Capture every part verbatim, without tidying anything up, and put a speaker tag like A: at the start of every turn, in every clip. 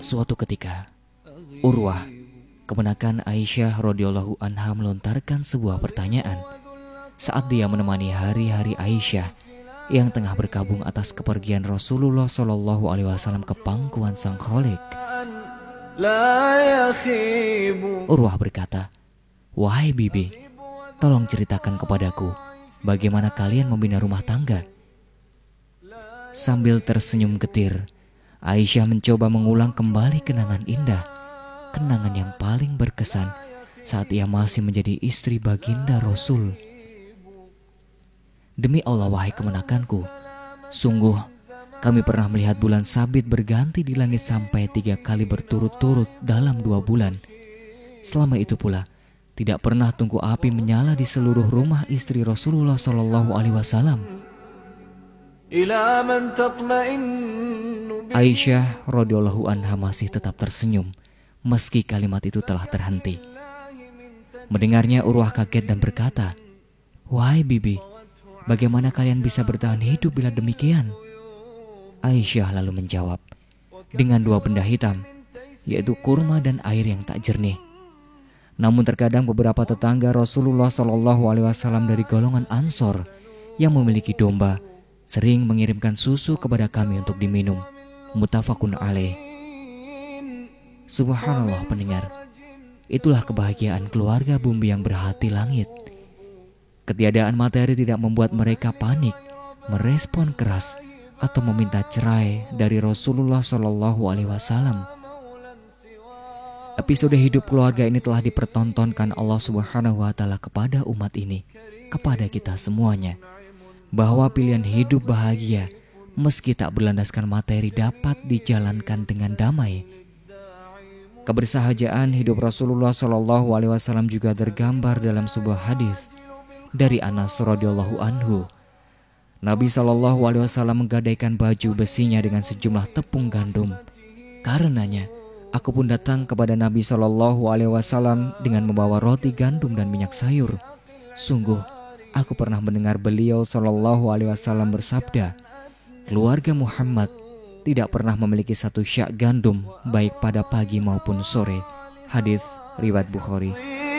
A: Suatu ketika, Urwah, keponakan Aisyah radhiyallahu anha melontarkan sebuah pertanyaan saat dia menemani hari-hari Aisyah yang tengah berkabung atas kepergian Rasulullah shallallahu alaihi wasallam ke pangkuan Sang Khalik. Urwah berkata, "Wahai bibi, tolong ceritakan kepadaku bagaimana kalian membina rumah tangga." Sambil tersenyum getir, Aisyah mencoba mengulang kembali kenangan indah, kenangan yang paling berkesan saat ia masih menjadi istri baginda Rasul. "Demi Allah, wahai kemenakanku, sungguh kami pernah melihat bulan sabit berganti di langit sampai tiga kali berturut-turut dalam dua bulan. Selama itu pula, tidak pernah tungku api menyala di seluruh rumah istri Rasulullah shallallahu alaihi wasallam." Aisyah radhiyallahu anha masih tetap tersenyum meski kalimat itu telah terhenti. Mendengarnya, Urwah kaget dan berkata, "Wahai bibi, bagaimana kalian bisa bertahan hidup bila demikian?" Aisyah lalu menjawab, "Dengan dua benda hitam, yaitu kurma dan air yang tak jernih." Namun terkadang beberapa tetangga Rasulullah shallallahu alaihi wasallam dari golongan Ansor yang memiliki domba sering mengirimkan susu kepada kami untuk diminum. Muttafaqun alaih. Subhanallah pendengar, itulah kebahagiaan keluarga Bumbi yang berhati langit. Ketiadaan materi tidak membuat mereka panik, merespon keras, atau meminta cerai dari Rasulullah shallallahu alaihi wasallam. Episode hidup keluarga ini telah dipertontonkan Allah Subhanahu wa taala kepada umat ini, kepada kita semuanya, bahwa pilihan hidup bahagia meski tak berlandaskan materi dapat dijalankan dengan damai. Kebersahajaan hidup Rasulullah shallallahu alaihi wasallam juga tergambar dalam sebuah hadis dari Anas radhiyallahu anhu. Nabi shallallahu alaihi wasallam menggadaikan baju besinya dengan sejumlah tepung gandum. Karenanya, aku pun datang kepada Nabi shallallahu alaihi wasallam dengan membawa roti gandum dan minyak sayur. Sungguh, aku pernah mendengar beliau shallallahu alaihi wasallam bersabda, keluarga Muhammad tidak pernah memiliki satu syak gandum baik pada pagi maupun sore. Hadis riwayat Bukhari.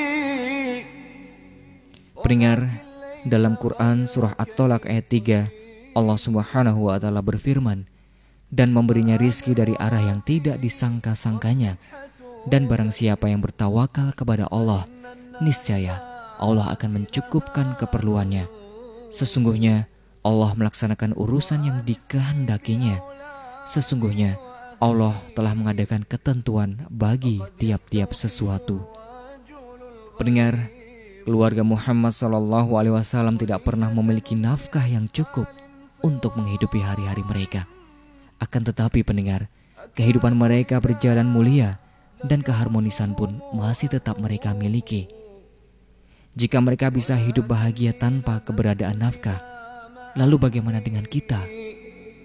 A: Pendengar, dalam Quran surah At-Tolak ayat tiga, Allah Subhanahu wa taala berfirman, "Dan memberinya rizki dari arah yang tidak disangka-sangkanya. Dan barang siapa yang bertawakal kepada Allah, niscaya Allah akan mencukupkan keperluannya. Sesungguhnya Allah melaksanakan urusan yang dikehendakinya. Sesungguhnya Allah telah mengadakan ketentuan bagi tiap-tiap sesuatu." Pendengar, keluarga Muhammad shallallahu alaihi wasallam tidak pernah memiliki nafkah yang cukup untuk menghidupi hari-hari mereka. Akan tetapi pendengar, kehidupan mereka berjalan mulia dan keharmonisan pun masih tetap mereka miliki. Jika mereka bisa hidup bahagia tanpa keberadaan nafkah, lalu bagaimana dengan kita,